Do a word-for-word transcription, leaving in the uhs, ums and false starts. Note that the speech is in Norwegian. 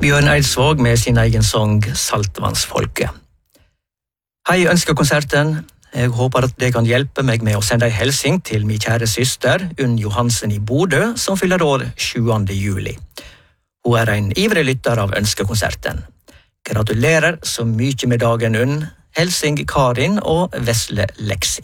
Bjørn Eidsvåg med sin egen sang Saltvannsfolket. Hei, ønsker konserten. Jeg håper at det kan hjelpe meg med å sende en hilsing til min kjære søster, Unn Johansen i Bodø, som fyller år sjuende juli. Hun er en ivrig lytter av ønskekonserten. Gratulerer så mye med dagen, Unn. Hilsing Karin og Vesle Lexi.